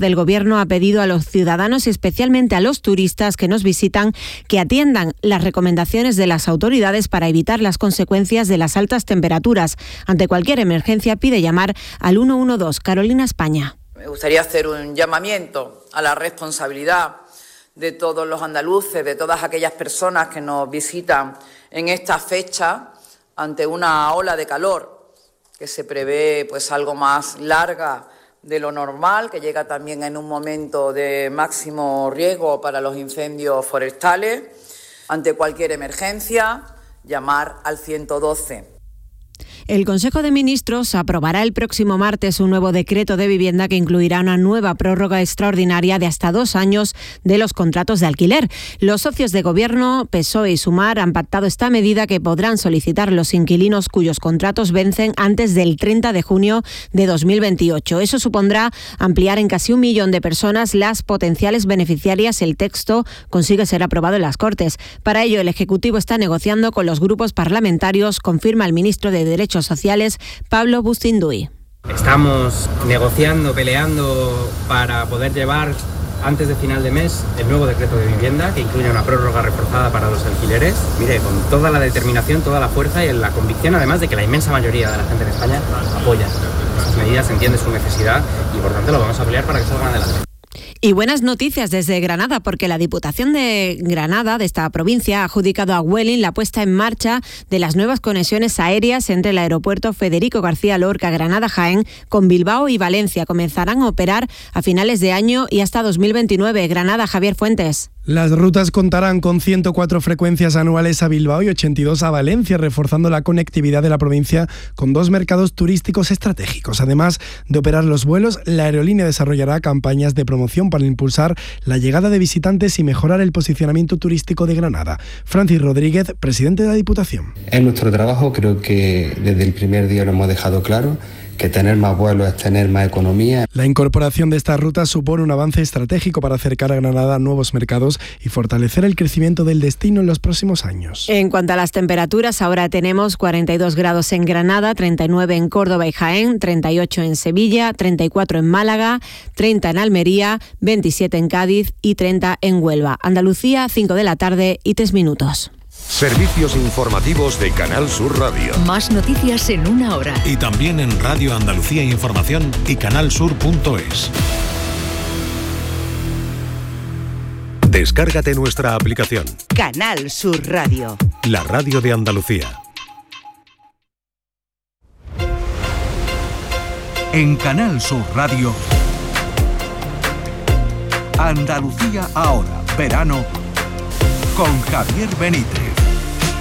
del Gobierno ha pedido a los ciudadanos y especialmente a los turistas que nos visitan que atiendan las recomendaciones de las autoridades para evitar las consecuencias de las altas temperaturas. Ante cualquier emergencia pide llamar al 112. Carolina España. Me gustaría hacer un llamamiento a la responsabilidad de todos los andaluces, de todas aquellas personas que nos visitan en esta fecha ante una ola de calor que se prevé algo más larga de lo normal, que llega también en un momento de máximo riesgo para los incendios forestales. Ante cualquier emergencia, llamar al 112. El Consejo de Ministros aprobará el próximo martes un nuevo decreto de vivienda que incluirá una nueva prórroga extraordinaria de hasta 2 años de los contratos de alquiler. Los socios de Gobierno, PSOE y Sumar han pactado esta medida que podrán solicitar los inquilinos cuyos contratos vencen antes del 30 de junio de 2028. Eso supondrá ampliar en casi 1 millón de personas las potenciales beneficiarias. El texto consigue ser aprobado en las Cortes. Para ello, el Ejecutivo está negociando con los grupos parlamentarios, confirma el ministro de Derechos Sociales, Pablo Bustinduy. Estamos negociando, peleando para poder llevar antes de final de mes el nuevo decreto de vivienda que incluye una prórroga reforzada para los alquileres. Mire, con toda la determinación, toda la fuerza y la convicción además de que la inmensa mayoría de la gente en España apoya esas medidas, entiende su necesidad y por tanto lo vamos a pelear para que salgan adelante. Y buenas noticias desde Granada, porque la Diputación de Granada, de esta provincia, ha adjudicado a Vueling la puesta en marcha de las nuevas conexiones aéreas entre el aeropuerto Federico García Lorca, Granada-Jaén, con Bilbao y Valencia. Comenzarán a operar a finales de año y hasta 2029. Granada, Javier Fuentes. Las rutas contarán con 104 frecuencias anuales a Bilbao y 82 a Valencia, reforzando la conectividad de la provincia con 2 mercados turísticos estratégicos. Además de operar los vuelos, la aerolínea desarrollará campañas de promoción para impulsar la llegada de visitantes y mejorar el posicionamiento turístico de Granada. Francis Rodríguez, presidente de la Diputación. En nuestro trabajo creo que desde el primer día lo hemos dejado claro, que tener más vuelos es tener más economía. La incorporación de estas rutas supone un avance estratégico para acercar a Granada a nuevos mercados y fortalecer el crecimiento del destino en los próximos años. En cuanto a las temperaturas, ahora tenemos 42 grados en Granada, 39 en Córdoba y Jaén, 38 en Sevilla, 34 en Málaga, 30 en Almería, 27 en Cádiz y 30 en Huelva. Andalucía, 5 de la tarde y 3 minutos. Servicios informativos de Canal Sur Radio. Más noticias en 1 hora. Y también en Radio Andalucía Información y canalsur.es. Descárgate nuestra aplicación. Canal Sur Radio. La radio de Andalucía. En Canal Sur Radio, Andalucía ahora, verano, con Javier Benítez.